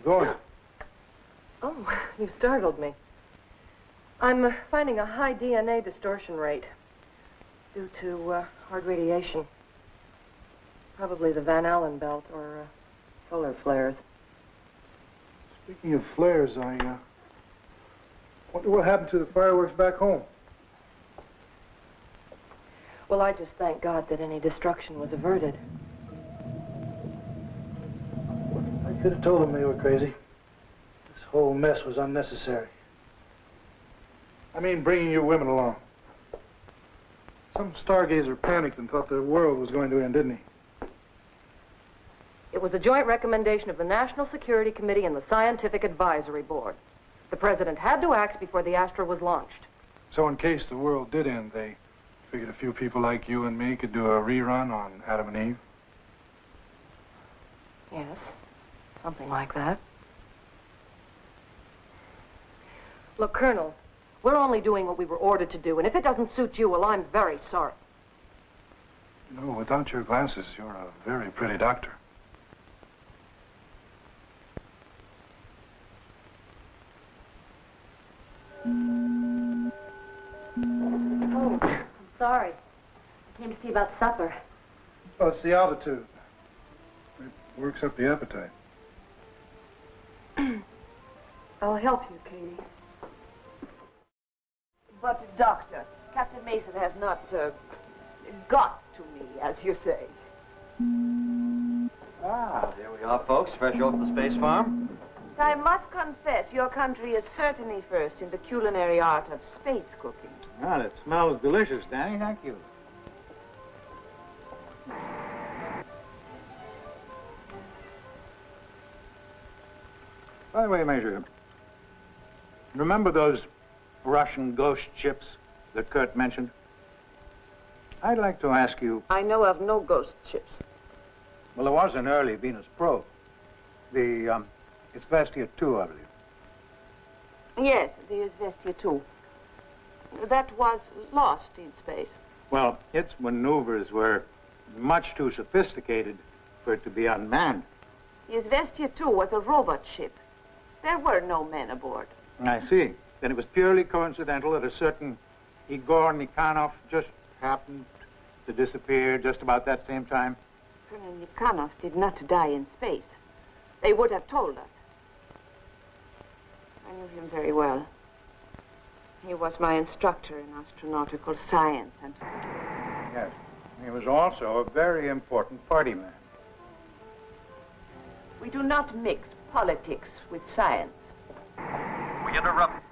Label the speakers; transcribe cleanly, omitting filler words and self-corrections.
Speaker 1: it going?
Speaker 2: Oh, you startled me. I'm finding a high DNA distortion rate due to hard radiation. Probably the Van Allen belt or solar flares.
Speaker 1: Speaking of flares, I wonder what happened to the fireworks back home.
Speaker 2: Well, I just thank God that any destruction was averted.
Speaker 1: I could have told them they were crazy. This whole mess was unnecessary. I mean, bringing you women along. Some stargazer panicked and thought the world was going to end, didn't he?
Speaker 2: It was a joint recommendation of the National Security Committee and the Scientific Advisory Board. The president had to act before the Astra was launched.
Speaker 1: So in case the world did end, they figured a few people like you and me could do a rerun on Adam and Eve?
Speaker 2: Yes, something like that. Look, Colonel, we're only doing what we were ordered to do, and if it doesn't suit you, well, I'm very sorry.
Speaker 1: You know, without your glasses, you're a very pretty doctor.
Speaker 2: Oh, I'm sorry. I came to see about supper.
Speaker 1: Oh, it's the altitude. It works up the appetite.
Speaker 2: I'll help you, Katie.
Speaker 3: But, Doctor, Captain Mason has not, got to me, as you say.
Speaker 4: Ah, there we are, folks, fresh off the space farm.
Speaker 3: I must confess, your country is certainly first in the culinary art of space cooking.
Speaker 4: Well, it smells delicious, Danny. Thank you. By the way, Major, remember those Russian ghost ships that Kurt mentioned? I'd like to ask you...
Speaker 3: I know of no ghost ships.
Speaker 4: Well, there was an early Venus probe. It's Vestia 2, I believe.
Speaker 3: Yes, the Izvestia 2. That was lost in space.
Speaker 4: Well, its maneuvers were much too sophisticated for it to be unmanned.
Speaker 3: The Izvestia 2 was a robot ship. There were no men aboard.
Speaker 4: I see. Then it was purely coincidental that a certain Igor Nikhanov just happened to disappear just about that same time?
Speaker 3: Colonel Nikhanov did not die in space. They would have told us. I knew him very well. He was my instructor in astronautical science and...
Speaker 4: Yes. He was also a very important party man.
Speaker 3: We do not mix politics with science.
Speaker 5: We interrupt